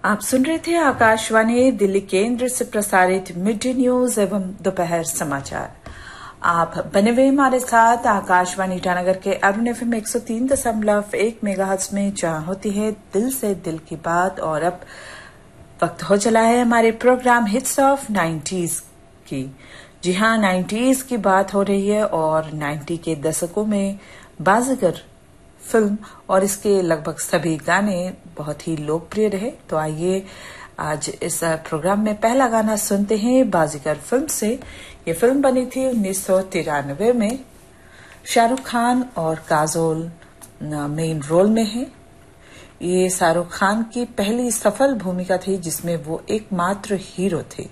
आप सुन रहे थे आकाशवाणी दिल्ली केंद्र से प्रसारित मिड डे न्यूज एवं दोपहर समाचार। आप बने हुए हमारे साथ आकाशवाणी ईटानगर के अरुण एफएम 103.1 मेगाहर्ट्ज में, जहां होती है दिल से दिल की बात। और अब वक्त हो चला है हमारे प्रोग्राम हिट्स ऑफ 90s की। जी हां, 90s की बात हो रही है और 90 के दशकों में बाजीगर फिल्म और इसके लगभग सभी गाने बहुत ही लोकप्रिय रहे। तो आइए आज इस प्रोग्राम में पहला गाना सुनते हैं बाजीगर फिल्म से। ये फिल्म बनी थी 1993 में। शाहरुख खान और काजोल मेन रोल में है। ये शाहरुख खान की पहली सफल भूमिका थी जिसमें वो एकमात्र हीरो थे।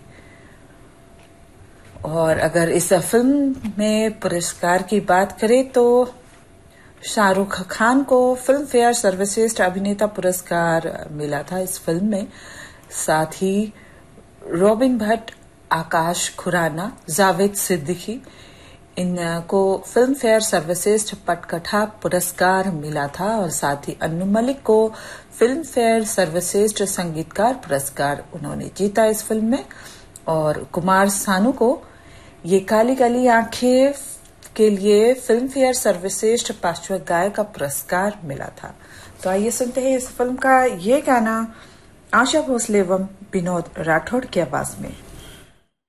और अगर इस फिल्म में पुरस्कार की बात करें तो शाहरुख खान को फिल्म फेयर सर्वश्रेष्ठ अभिनेता पुरस्कार मिला था इस फिल्म में। साथ ही रॉबिन भट्ट, आकाश खुराना, जावेद सिद्दीकी, इनको फिल्म फेयर सर्वश्रेष्ठ पटकथा पुरस्कार मिला था। और साथ ही अन्नू मलिक को फिल्म फेयर सर्वश्रेष्ठ संगीतकार पुरस्कार उन्होंने जीता इस फिल्म में। और कुमार सानू को ये काली काली आंखें के लिए फिल्म फेयर सर्वश्रेष्ठ पार्श्व गायक का पुरस्कार मिला था। तो आइए सुनते हैं इस फिल्म का ये गाना आशा भोसले एवं विनोद राठौड़ की आवाज में।